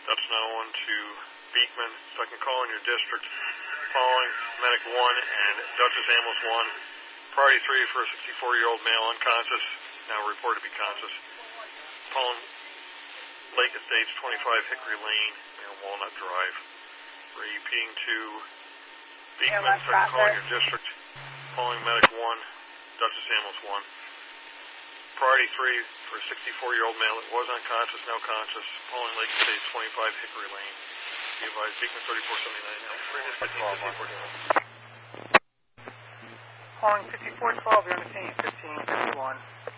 That's now on to Beekman, second call in your district. Following medic 1 and Dutchess ambulance 1. Priority 3 for a 64-year-old male unconscious, now reported to be conscious. Palm Lake Estates, 25 Hickory Lane, near Walnut Drive. Repeating to Beekman, second call in your district. Following medic 1, Dutchess ambulance 1. Priority 3 for a 64-year-old male that was unconscious, now conscious. Following Lake Estates, 25 Hickory Lane. Be advised, Beekman 3479. Calling 5412, you're on the scene, 1551.